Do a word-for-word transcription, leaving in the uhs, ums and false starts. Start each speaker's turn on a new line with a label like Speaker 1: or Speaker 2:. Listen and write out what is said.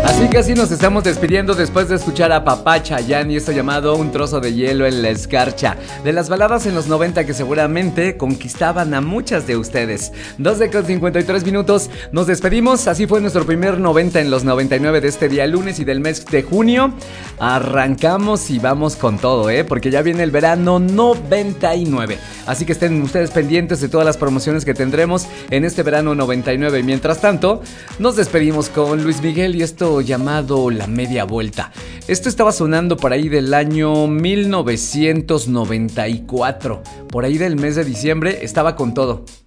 Speaker 1: Así que así nos estamos despidiendo después de escuchar a Papá Chayanne y esto llamado Un trozo de hielo en la escarcha, de las baladas en los noventa que seguramente conquistaban a muchas de ustedes. doce con cincuenta y tres minutos, nos despedimos. Así fue nuestro primer noventa en los noventa y nueve de este día lunes y del mes de junio. Arrancamos y vamos con todo, ¿eh? Porque ya viene el verano noventa y nueve. Así que estén ustedes pendientes de todas las promociones que tendremos en este verano noventa y nueve. Y mientras tanto, nos despedimos con Luis Miguel y esto llamado La Media Vuelta. Esto estaba sonando por ahí del año mil novecientos noventa y cuatro. Por ahí del mes de diciembre estaba con todo.